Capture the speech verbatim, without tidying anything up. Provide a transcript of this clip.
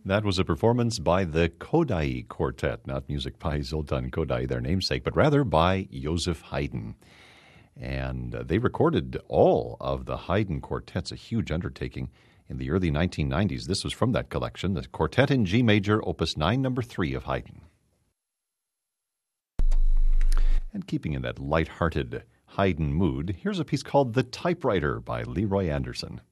That was a performance by the Kodály Quartet, not music by Zoltán Kodály, their namesake, but rather by Joseph Haydn. And uh, they recorded all of the Haydn quartets, a huge undertaking, in the early nineteen nineties. This was from that collection, the Quartet in G Major, Opus nine, number three of Haydn. And keeping in that light-hearted Haydn mood, here's a piece called The Typewriter by Leroy Anderson.